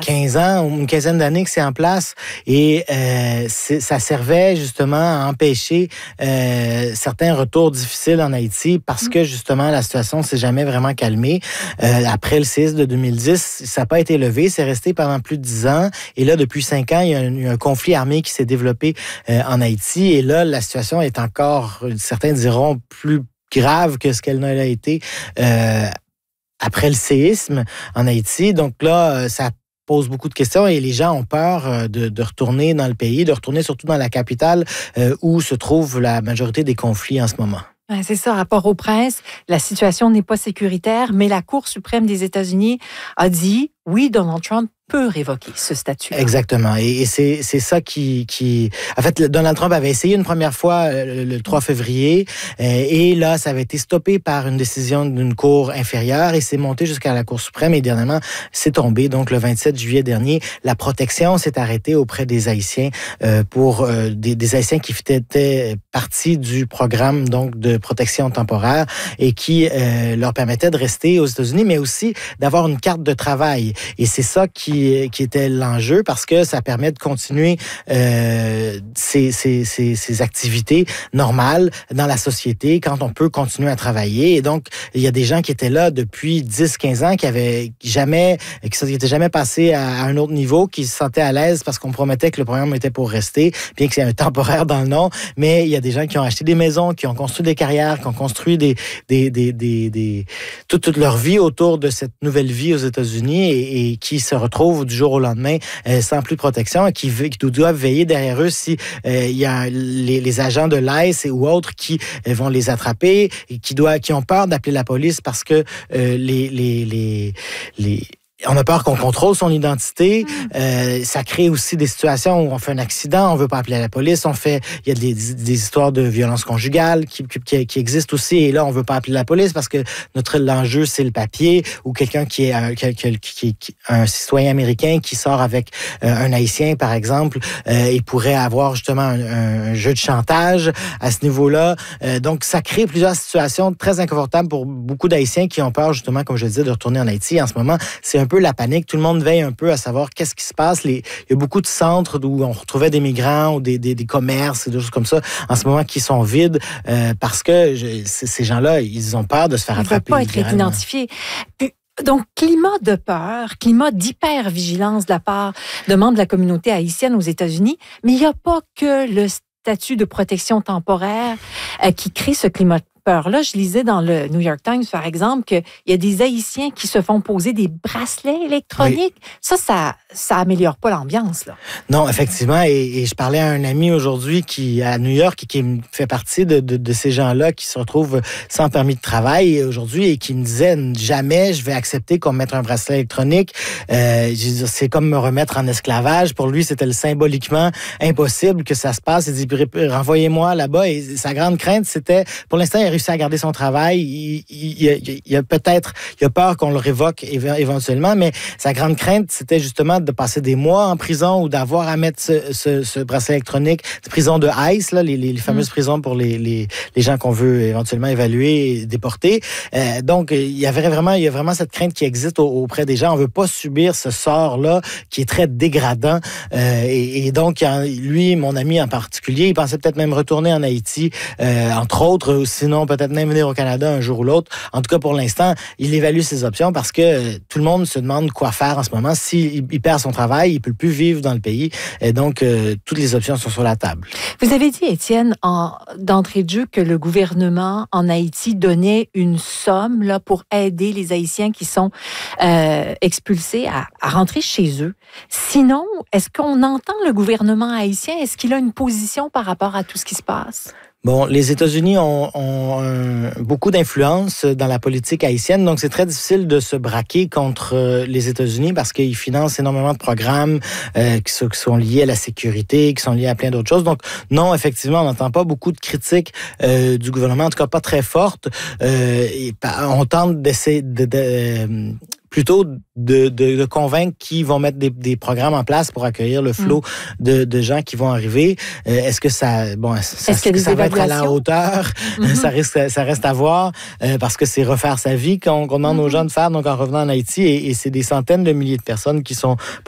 15 ans, une quinzaine d'années que c'est en place. Et ça servait justement à empêcher certains retours difficiles en Haïti parce que justement la situation ne s'est jamais vraiment calmée. Après le séisme de 2010, ça n'a pas été levé, c'est resté pendant plus de 10 ans. Et là, depuis 5 ans, il y a un conflit armé qui s'est développé en Haïti. Et là, la situation est encore, certains diront, plus grave que ce qu'elle n'a été après le séisme en Haïti. Donc là, ça pose beaucoup de questions et les gens ont peur de retourner dans le pays, de retourner surtout dans la capitale où se trouve la majorité des conflits en ce moment. C'est ça, à Port-au-Prince, la situation n'est pas sécuritaire, mais la Cour suprême des États-Unis a dit, oui, Donald Trump peut révoquer ce statut. Exactement. Et c'est ça qui... En fait, Donald Trump avait essayé une première fois le 3 février et là, ça avait été stoppé par une décision d'une cour inférieure et c'est monté jusqu'à la Cour suprême et dernièrement, c'est tombé. Donc, le 27 juillet dernier, la protection s'est arrêtée auprès des Haïtiens pour des Haïtiens qui étaient partie du programme donc de protection temporaire et qui leur permettait de rester aux États-Unis, mais aussi d'avoir une carte de travail. Et c'est ça qui était l'enjeu parce que ça permet de continuer ces activités normales dans la société quand on peut continuer à travailler. Et donc, il y a des gens qui étaient là depuis 10-15 ans qui n'étaient jamais passés à un autre niveau, qui se sentaient à l'aise parce qu'on promettait que le programme était pour rester, bien que c'est un temporaire dans le nom. Mais il y a des gens qui ont acheté des maisons, qui ont construit des carrières, qui ont construit toute leur vie autour de cette nouvelle vie aux États-Unis et qui se retrouvent du jour au lendemain sans plus de protection et qui doivent veiller derrière eux si il y a les agents de l'ICE ou autres qui vont les attraper et qui ont peur d'appeler la police parce que on a peur qu'on contrôle son identité. Ça crée aussi des situations où on fait un accident, on veut pas appeler la police. Il y a des histoires de violence conjugale qui existent aussi. Et là, on veut pas appeler la police parce que l'enjeu, c'est le papier ou quelqu'un qui est un citoyen américain qui sort avec un Haïtien, par exemple. Il pourrait avoir justement un jeu de chantage à ce niveau-là. Donc, ça crée plusieurs situations très inconfortables pour beaucoup d'Haïtiens qui ont peur, justement, comme je le disais, de retourner en Haïti. En ce moment, c'est un peu la panique. Tout le monde veille un peu à savoir qu'est-ce qui se passe. Il y a beaucoup de centres où on retrouvait des migrants ou des commerces, des choses comme ça, en ce moment qui sont vides parce que ces gens-là, ils ont peur de se faire attraper. Ils ne veulent pas être identifiés. Donc, climat de peur, climat d'hypervigilance de la part de membres de la communauté haïtienne aux États-Unis, mais il n'y a pas que le statut de protection temporaire qui crée ce climat de peur-là. Je lisais dans le New York Times, par exemple, qu'il y a des Haïtiens qui se font poser des bracelets électroniques. Oui. Ça améliore pas l'ambiance, là. Non, effectivement. Et je parlais à un ami aujourd'hui à New York qui fait partie de ces gens-là qui se retrouvent sans permis de travail aujourd'hui et qui me disait jamais je vais accepter qu'on me mette un bracelet électronique. C'est comme me remettre en esclavage. Pour lui, c'était symboliquement impossible que ça se passe. Il dit renvoyez-moi là-bas. Et sa grande crainte, c'était, pour l'instant, il a réussi à garder son travail. Il a peur qu'on le révoque éventuellement, mais sa grande crainte, c'était justement de passer des mois en prison ou d'avoir à mettre ce bracelet électronique, prison de ICE, là, les fameuses prisons pour les gens qu'on veut éventuellement évaluer et déporter. Donc, il y a vraiment cette crainte qui existe auprès des gens. On veut pas subir ce sort-là qui est très dégradant. Et donc, lui, mon ami en particulier, il pensait peut-être même retourner en Haïti, entre autres, sinon peut-être même venir au Canada un jour ou l'autre. En tout cas, pour l'instant, il évalue ses options parce que tout le monde se demande quoi faire en ce moment. S'il perd son travail, il peut plus vivre dans le pays. Et donc, toutes les options sont sur la table. Vous avez dit, Étienne, d'entrée de jeu, que le gouvernement en Haïti donnait une somme là, pour aider les Haïtiens qui sont expulsés à rentrer chez eux. Sinon, est-ce qu'on entend le gouvernement haïtien? Est-ce qu'il a une position par rapport à tout ce qui se passe? Bon, les États-Unis ont beaucoup d'influence dans la politique haïtienne, donc c'est très difficile de se braquer contre les États-Unis parce qu'ils financent énormément de programmes qui sont liés à la sécurité, qui sont liés à plein d'autres choses. Donc non, effectivement, on n'entend pas beaucoup de critiques du gouvernement, en tout cas pas très fortes. On tente d'essayer plutôt de convaincre qu'ils vont mettre des programmes en place pour accueillir le flot de gens qui vont arriver. Est-ce que ça va être à la hauteur? Ça reste à voir parce que c'est refaire sa vie qu'on demande aux gens de faire donc en revenant en Haïti et c'est des centaines de milliers de personnes qui sont